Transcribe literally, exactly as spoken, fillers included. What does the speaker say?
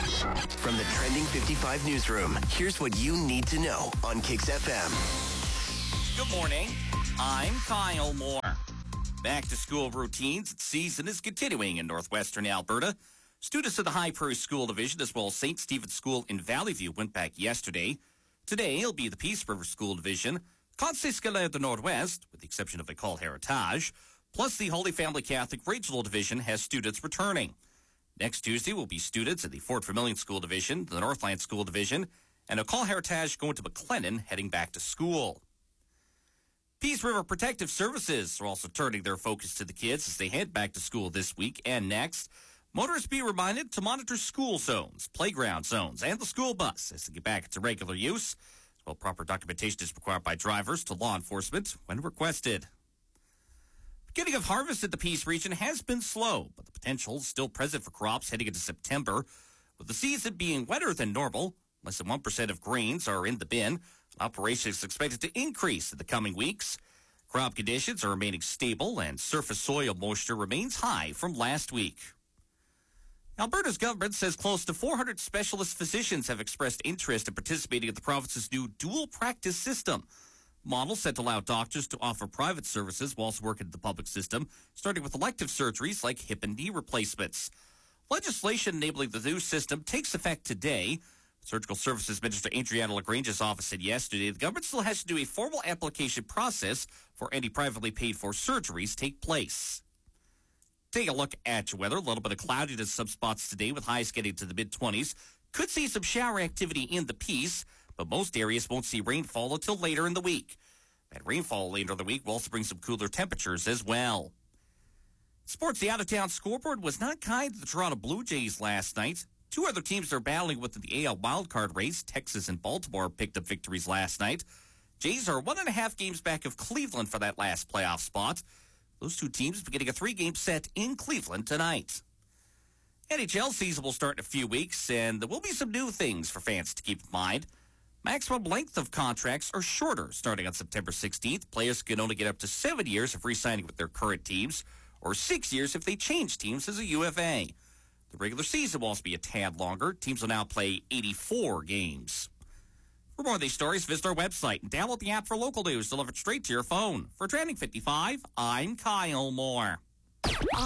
From the Trending fifty-five newsroom, here's what you need to know on Kicks F M. Good morning. I'm Kyle Moore. Back to school routines. The season is continuing in northwestern Alberta. Students of the High Prairie School Division as well as Saint Stephen's School in Valley View went back yesterday. Today it'll be the Peace River School Division, Conseil Scolaire de Nord-Ouest, with the exception of École Héritage, plus the Holy Family Catholic Regional Division has students returning. Next Tuesday will be students at the Fort Vermilion School Division, the Northland School Division, and École Héritage going to McLennan heading back to school. Peace River Protective Services are also turning their focus to the kids as they head back to school this week and next. Motorists be reminded to monitor school zones, playground zones, and the school bus as they get back into regular use. As well, proper documentation is required by drivers to law enforcement when requested. Beginning of harvest at the Peace region has been slow, but the potential is still present for crops heading into September. With the season being wetter than normal, less than one percent of grains are in the bin. Operation is expected to increase in the coming weeks. Crop conditions are remaining stable, and surface soil moisture remains high from last week. Alberta's government says close to four hundred specialist physicians have expressed interest in participating in the province's new dual practice system. Model set to allow doctors to offer private services whilst working in the public system, starting with elective surgeries like hip and knee replacements. Legislation enabling the new system takes effect today. Surgical Services Minister Adriana Lagrange's office said yesterday the government still has to do a formal application process for any privately paid for surgeries take place. Take a look at your weather. A little bit of cloudiness in some spots today with highs getting to the mid-twenties. Could see some shower activity in the Peace, but most areas won't see rainfall until later in the week. That rainfall later in the week will also bring some cooler temperatures as well. Sports, the out-of-town scoreboard was not kind to the Toronto Blue Jays last night. Two other teams are battling with the A L wildcard race. Texas and Baltimore picked up victories last night. Jays are one and a half games back of Cleveland for that last playoff spot. Those two teams beginning a three-game set in Cleveland tonight. N H L season will start in a few weeks, and there will be some new things for fans to keep in mind. Maximum length of contracts are shorter starting on September sixteenth. Players can only get up to seven years if re-signing with their current teams, or six years if they change teams as a U F A. The regular season will also be a tad longer. Teams will now play eighty-four games. For more of these stories, visit our website and download the app for local news delivered straight to your phone. For Trending fifty-five, I'm Kyle Moore.